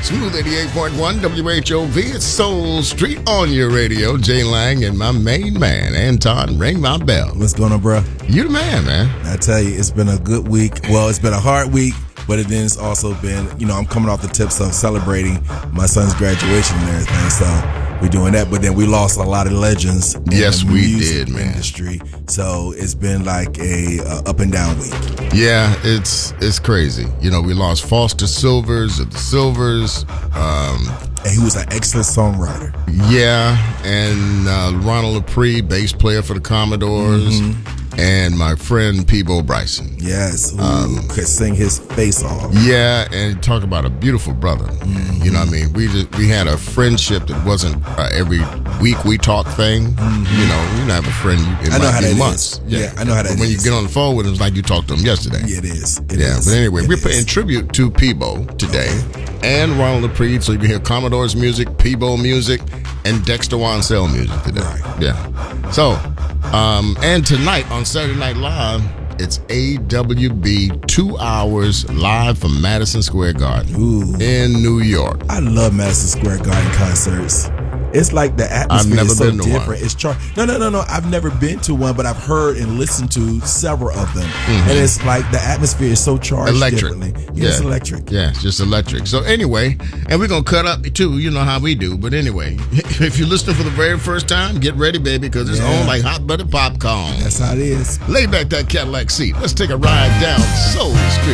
Smooth 88.1 WHOV. It's Soul Street on your radio. Jay Lang and my main man, Anton. Ring my bell. What's going on, bro? You the man, man. I tell you, it's been a good week. Well, it's been a hard week, but it's also been, I'm coming off the tips of celebrating my son's graduation and everything. So we're doing that, but then we lost a lot of legends in the music industry. So it's been like a up and down week. Yeah, it's crazy. We lost Foster Silvers of the Silvers. And he was an excellent songwriter. Yeah, and Ronald Lepre, bass player for the Commodores. And my friend Peabo Bryson. Yes, who could sing his face off. Yeah, and talk about a beautiful brother. You know what I mean? We had a friendship that wasn't every week we talk thing. You have a friend in months. Yeah, I know how that is. When you get on the phone with him, it's like you talked to him yesterday. Yeah, it is. But anyway, we're paying tribute to Peabo today and Ronald Lepre, so you can hear Commodore's music, Peabo music, and Dexter Wansell music today. Right. Yeah. So, and tonight on Saturday Night Live, it's AWB 2 hours live from Madison Square Garden in New York. I love Madison Square Garden concerts. It's like the atmosphere is so different. It's No. I've never been to one, but I've heard and listened to several of them. And it's like the atmosphere is so charged differently. Yeah, it's electric. Yeah, it's just electric. So anyway, and we're going to cut up too. You know how we do. But anyway, if you're listening for the very first time, get ready, baby, because it's on like hot buttered popcorn. That's how it is. Lay back that Cadillac seat. Let's take a ride down Soul Street.